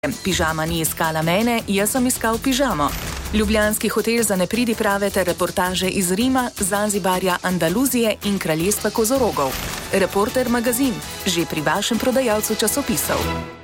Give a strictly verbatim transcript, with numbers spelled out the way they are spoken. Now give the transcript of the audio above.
Pižama ni iskala mene, jaz sem iskal pižamo. Ljubljanski hotel za nepridiprave ter reportaže iz Rima, Zanzibarja, Andaluzije in kraljestva kozorogov. Reporter magazin, že pri vašem prodajalcu časopisov.